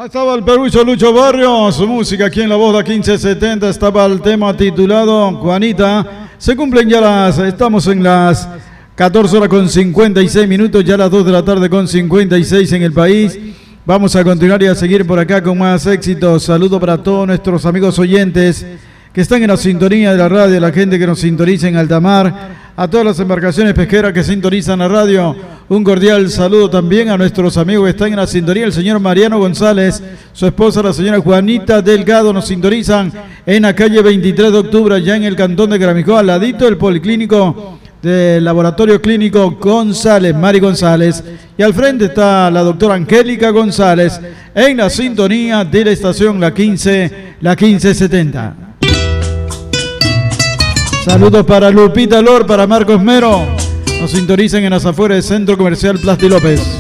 Estaba el Perucho Lucho Barrio, su música aquí en La Voz de 1570, estaba el tema titulado Juanita. Se cumplen ya estamos en las 14 horas con 56 minutos, ya las 2 de la tarde con 56 en el país. Vamos a continuar y a seguir por acá con más éxitos. Saludo para todos nuestros amigos oyentes que están en la sintonía de la radio, la gente que nos sintoniza en alta mar, a todas las embarcaciones pesqueras que sintonizan la radio. Un cordial saludo también a nuestros amigos que están en la sintonía, el señor Mariano González, su esposa la señora Juanita Delgado, nos sintonizan en la calle 23 de octubre, allá en el cantón de Gramicó, al ladito del Policlínico del Laboratorio Clínico González, Mari González, y al frente está la doctora Angélica González, en la sintonía de la estación la 1570. Saludos para Lupita Lor, para Marcos Mero. Nos sintonizan en las afueras del Centro Comercial Plasti López.